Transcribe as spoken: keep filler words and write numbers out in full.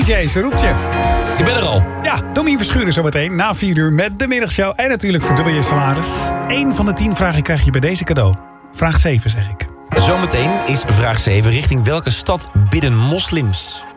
D J, ze roept je. Ik ben er al. Ja, Domien Verschuren zometeen na vier uur met de middagshow. En natuurlijk verdubbel je salaris. Eén van de tien vragen krijg je bij deze cadeau. Vraag zeven, zeg ik. Zometeen is vraag zeven. Richting welke stad bidden moslims?